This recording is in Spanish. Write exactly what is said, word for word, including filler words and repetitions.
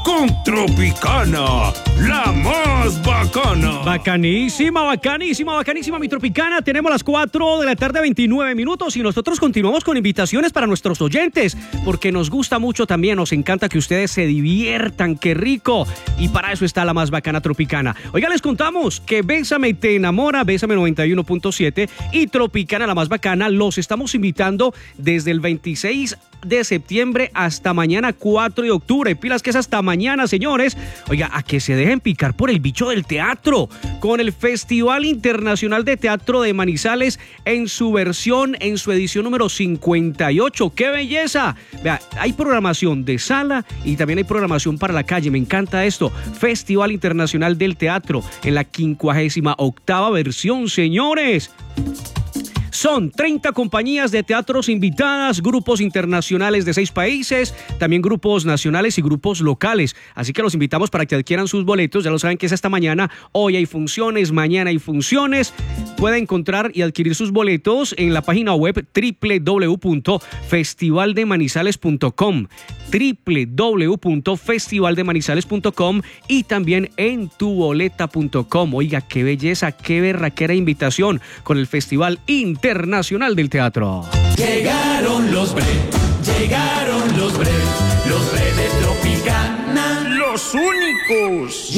con Tropicana, la más bacana. Bacanísima, bacanísima, bacanísima, mi Tropicana. Tenemos las cuatro de la tarde, veintinueve minutos, y nosotros continuamos con invitaciones para nuestros oyentes, porque nos gusta mucho también, nos encanta que ustedes se diviertan, qué rico. Y para eso está la más bacana Tropicana. Oiga, les contamos que Bésame te enamora, Bésame noventa y uno punto siete y Tropicana, la más bacana, los estamos invitando desde el veintiséis de septiembre hasta mañana cuatro de octubre. Pilas que es hasta mañana, señores. Oiga, a que se dejen picar por el bicho del teatro con el Festival Internacional de Teatro de Manizales en su versión, en su edición número cincuenta y ocho. ¡Qué belleza! Vea, hay programación de sala y también hay programación para la calle. Me encanta esto. Festival Internacional del Teatro en la quincuagésima octava versión, señores. Son treinta compañías de teatros invitadas, grupos internacionales de seis países, también grupos nacionales y grupos locales. Así que los invitamos para que adquieran sus boletos. Ya lo saben que es esta mañana. Hoy hay funciones, mañana hay funciones. Puede encontrar y adquirir sus boletos en la página web doble u doble u doble u punto festival de manizales punto com, doble u doble u doble u punto festival de manizales punto com y también en tu boleta punto com. Oiga, qué belleza, qué berraquera invitación con el Festival Internacional del Teatro. Llegaron los bre, llegaron los bre, los bre de Tropicana, Los únicos.